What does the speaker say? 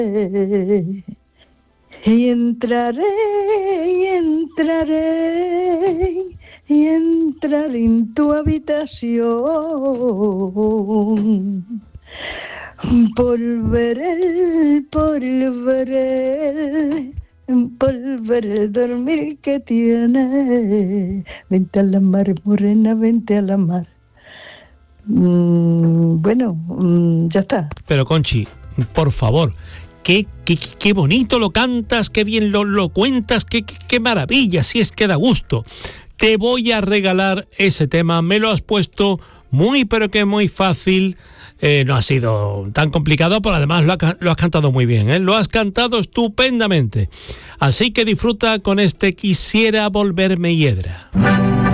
Y entraré en tu habitación. Polveré el dormir que tiene. Vente a la mar, morena, vente a la mar. Ya está. Pero Conchi, por favor, qué bonito lo cantas, qué bien lo cuentas, qué maravilla, si es que da gusto. Te voy a regalar ese tema, me lo has puesto muy fácil. No ha sido tan complicado, pero además lo has cantado muy bien, lo has cantado estupendamente. Así que disfruta con este Quisiera volverme hiedra.